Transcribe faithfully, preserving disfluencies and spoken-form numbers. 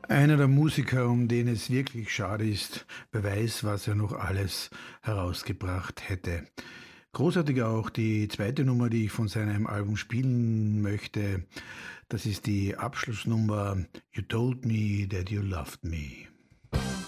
Einer der Musiker, um den es wirklich schade ist, wer weiß, was er noch alles herausgebracht hätte. Großartig auch die zweite Nummer, die ich von seinem Album spielen möchte. Das ist die Abschlussnummer You Told Me That You Loved Me.